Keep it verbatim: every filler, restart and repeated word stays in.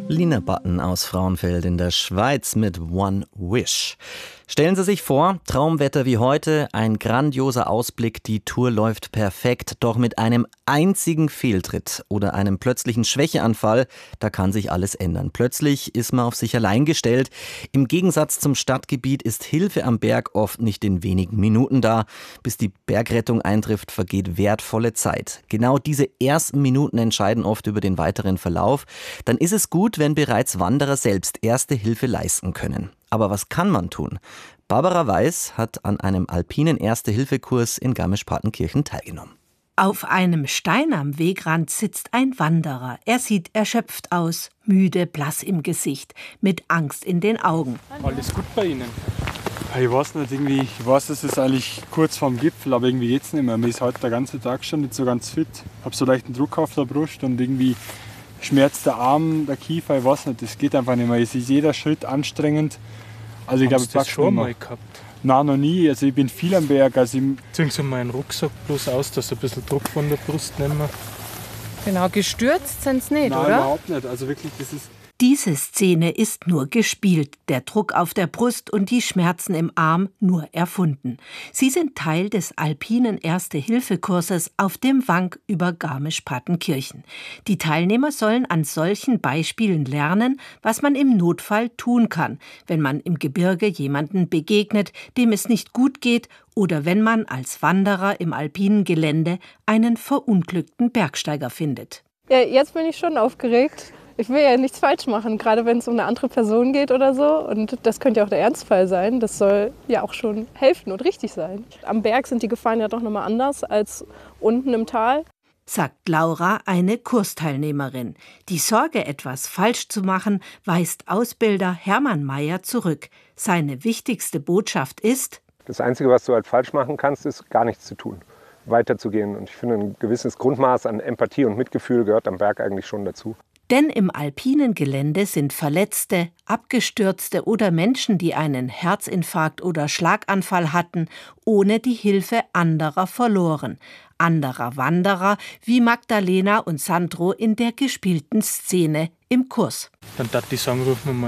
Lina Button aus Frauenfeld in der Schweiz mit One Wish. Stellen Sie sich vor, Traumwetter wie heute, ein grandioser Ausblick, die Tour läuft perfekt, doch mit einem einzigen Fehltritt oder einem plötzlichen Schwächeanfall, da kann sich alles ändern. Plötzlich ist man auf sich allein gestellt. Im Gegensatz zum Stadtgebiet ist Hilfe am Berg oft nicht in wenigen Minuten da. Bis die Bergrettung eintrifft, vergeht wertvolle Zeit. Genau diese ersten Minuten entscheiden oft über den weiteren Verlauf. Dann ist es gut, wenn bereits Wanderer selbst erste Hilfe leisten können. Aber was kann man tun? Barbara Weiß hat an einem alpinen Erste-Hilfe-Kurs in Garmisch-Partenkirchen teilgenommen. Auf einem Stein am Wegrand sitzt ein Wanderer. Er sieht erschöpft aus, müde, blass im Gesicht, mit Angst in den Augen. Alles gut bei Ihnen? Ich weiß nicht, irgendwie, ich weiß, es ist eigentlich kurz vorm Gipfel, aber irgendwie geht's nicht mehr. Mir ist heute der ganze Tag schon nicht so ganz fit. Ich habe so leichten Druck auf der Brust und irgendwie schmerzt der Arm, der Kiefer, ich weiß nicht, das geht einfach nicht mehr. Es ist jeder Schritt anstrengend. Also ich glaube, ich das schon mal gehabt? Nein, noch nie. Also ich bin viel am Berg. Also ziehen Sie meinen Rucksack bloß aus, dass ein bisschen Druck von der Brust nehmen. Genau, gestürzt sind Sie nicht, Nein, oder? Nein, überhaupt nicht. Also wirklich, das ist... Diese Szene ist nur gespielt, der Druck auf der Brust und die Schmerzen im Arm nur erfunden. Sie sind Teil des alpinen Erste-Hilfe-Kurses auf dem Wank über Garmisch-Partenkirchen. Die Teilnehmer sollen an solchen Beispielen lernen, was man im Notfall tun kann, wenn man im Gebirge jemanden begegnet, dem es nicht gut geht, oder wenn man als Wanderer im alpinen Gelände einen verunglückten Bergsteiger findet. Ja, jetzt bin ich schon aufgeregt. Ich will ja nichts falsch machen, gerade wenn es um eine andere Person geht oder so. Und das könnte ja auch der Ernstfall sein. Das soll ja auch schon helfen und richtig sein. Am Berg sind die Gefahren ja doch nochmal anders als unten im Tal. Sagt Laura, eine Kursteilnehmerin. Die Sorge, etwas falsch zu machen, weist Ausbilder Hermann Mayer zurück. Seine wichtigste Botschaft ist: Das Einzige, was du halt falsch machen kannst, ist gar nichts zu tun, weiterzugehen. Und ich finde, ein gewisses Grundmaß an Empathie und Mitgefühl gehört am Berg eigentlich schon dazu. Denn im alpinen Gelände sind Verletzte, Abgestürzte oder Menschen, die einen Herzinfarkt oder Schlaganfall hatten, ohne die Hilfe anderer verloren. Anderer Wanderer wie Magdalena und Sandro in der gespielten Szene im Kurs. Dann darf ich sagen, rufen wir mal